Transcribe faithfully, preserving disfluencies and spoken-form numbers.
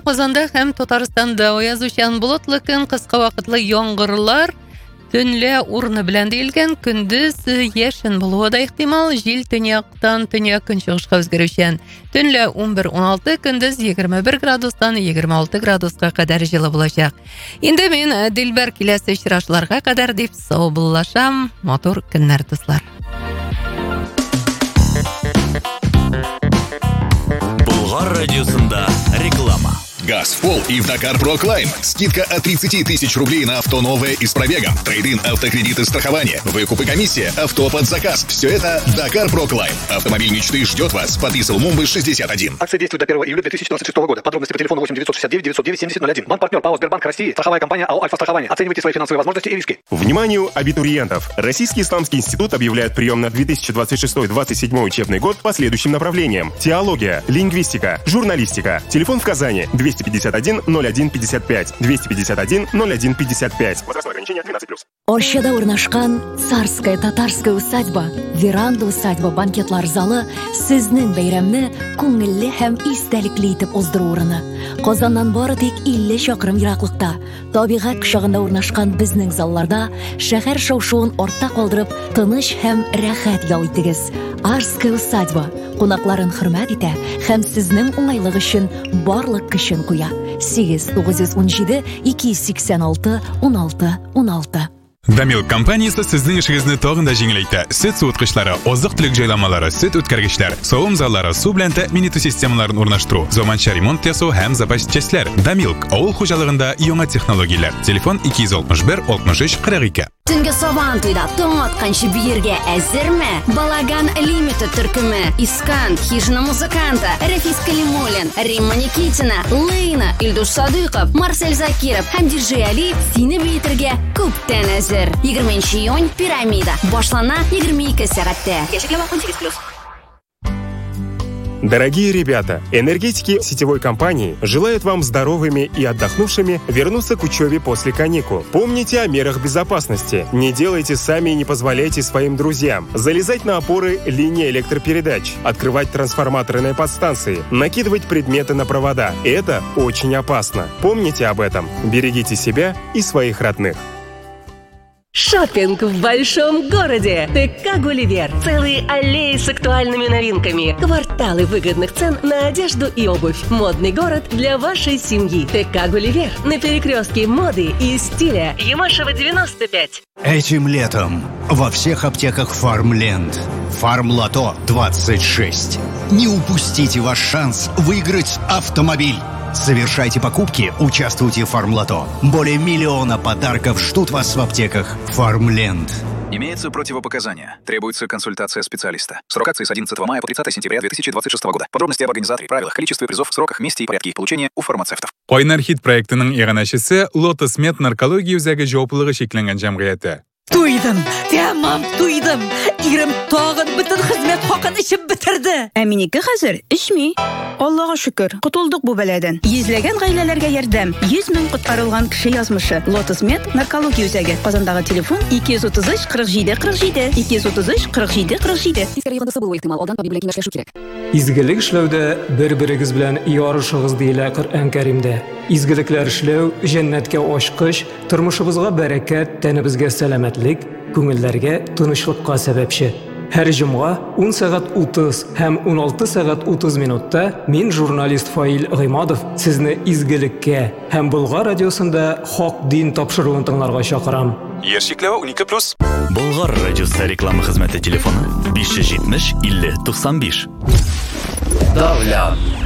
Казанда һәм Татарстанда аязучан болытлы көн, кыска вакытлы яңгырлар төнлә урыны белән диелгән, көндез яшен булуы да ихтимал, җил төньяктан төньяк көнчыгышка үзгәрүчән. Төнлә унбер уналты, көндез егерме бер градустан егерме алты градуска кадәр җылы булачак. Инде мин Дилбәр киләсе очрашларга кадәр дип саубуллашам. Мотор көннәр дуслар. Болгар радиосында реклама. Газ в пол и в Dakar Pro Climb. Скидка от тридцать тысяч рублей на авто новое и с пробегом. Трейд-ин, автокредиты, страхование. Выкуп и комиссия. Авто под заказ. Все это Dakar Pro Climb. Автомобиль мечты ждет вас. Подписал Мумбы шестьдесят один. Акция действует до первого июля две тысячи двадцать шестого года. Подробности по телефону восемь девятьсот шестьдесят девять девятьсот девять семьдесят ноль один. Банк-партнер ПАО Сбербанк России. Страховая компания АО Альфа-страхование. Оценивайте свои финансовые возможности и риски. Вниманию абитуриентов! Российский исламский институт объявляет прием на две тысячи двадцать шестой — двадцать седьмой учебный год по следующим направлениям: теология, лингвистика, журналистика. Телефон в Казани двести пятьдесят один ноль один пятьдесят пять, двести пятьдесят один ноль один пятьдесят пять. Возрастное ограничение двенадцать плюс. Оршада урнашкан царская татарская усадьба, веранда усадьба банкетлар залы сезнең бәйрәмне күңелле һәм истәлекле итеп уздыру урыны. Казаннан бары тик илле чакрым ераклыкта, табигать кочагында урнашкан безнең залларда шәһәр шау-шуын артта калдырып, тыныч һәм рәхәт ял итегез. Арская усадьба кунакларын хөрмәт итә һәм сезнең уңайлык өчен барлык көчен куя. сигез тугыз йөз ун җиде ике йөз сиксән алты ун алты ун алты. Дамилк компаниясе сезнең эшегезне тагын да җиңеләйтә. Сөт суыткычлары, азык-төлек җайламалары, сөт үткәргечләр, савым заллары, су белән тәэмин итү системаларын урнаштыру, заманча ремонт ясау һәм запас частьләр. Дамилк авыл хуҗалыгында яңа технологияләр. Телефон ике йөз алтмыш бер алтмыш өч кырык ике. Төнге сабан туйда таң атканчы биергә әзерме? Балаган Лимитед төркеме, Искан, Хижина музыканты, Рафис Калимуллин, Римма Никитина, Лейна, Илдус Садыйков, Марсель Закиров һәм диджей Али сине бейтергә күптән әзер. егерменче июнь Пирамида. Башлана егерме ике сәгатьтә. Яшьлек он сигез плюс. Дорогие ребята, энергетики сетевой компании желают вам здоровыми и отдохнувшими вернуться к учебе после каникул. Помните о мерах безопасности. Не делайте сами и не позволяйте своим друзьям залезать на опоры линии электропередач, открывать трансформаторы на подстанции, накидывать предметы на провода. Это очень опасно. Помните об этом. Берегите себя и своих родных. Шоппинг в большом городе. ТК Гулливер. Целые аллеи с актуальными новинками. Кварталы выгодных цен на одежду и обувь. Модный город для вашей семьи. ТК Гулливер. На перекрестке моды и стиля. Ямашева девяносто пять. Этим летом во всех аптеках Фармленд. Фармлото двадцать шесть. Не упустите ваш шанс выиграть автомобиль. Совершайте покупки, участвуйте в Фармлото. Более миллиона подарков ждут вас в аптеках Фармленд. Имеются противопоказания. Требуется консультация специалиста. Срок акции с одиннадцатого мая по тридцатое сентября две тысячи двадцать шестого года. Подробности об организаторе, правилах, количестве призов, сроках, месте и порядке их получения у фармацевтов. Кайнар хит проектының иганәчесе Lotus Med наркология үзәге җаваплылыгы шикләнгән җәмгыяте. Туйдым, тәмам туйдым. Ирем тагын бөтен хезмәт хакын ичеп бетерде. Ә минеке хәзер эчми. Аллага шөкер, котылдык бу бәладән. Йөзләгән гаиләләргә ярдәм. йөз мең коткарылган кеше язмышы. Lotus Med наркология үзәге. Казандагы телефон ике йөз утыз өч кырык җиде кырык җиде. ике йөз утыз өч кырык җиде кырык җиде. Тискәре ягында булу ихтимал. Алдан табиб белән киңәшләшү кирәк. Изгелек эшләүдә бер-берегез белән ярышыгыз диелә Коръән Кәримдә. Изгелекләр эшләү җәннәткә ачкыч, тормышыбызга бәрәкәт, тәнебезгә сәламәтлек, күңелләргә тынычлыкка сәбәпче. Һәр җомга ун сәгать утыз һәм ун алты сәгать утыз минутта мин журналист Фаил Гыймадов сезне изгелеккә һәм Болгар радиосында хак дин тапшыруын тыңларга чакырам. Яшьлекләү унике плюс. Болгар радиосы реклама хезмәте телефоны биш йөз җитмеш илле туксан биш. Давля.